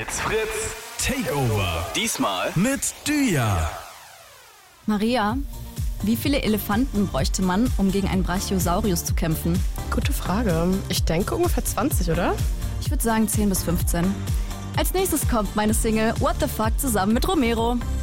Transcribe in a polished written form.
It's Fritz Takeover. Diesmal mit Dya. Maria, wie viele Elefanten bräuchte man, um gegen einen Brachiosaurus zu kämpfen? Gute Frage. Ich denke ungefähr 20, oder? Ich würde sagen 10 bis 15. Als nächstes kommt meine Single What the Fuck zusammen mit Romero.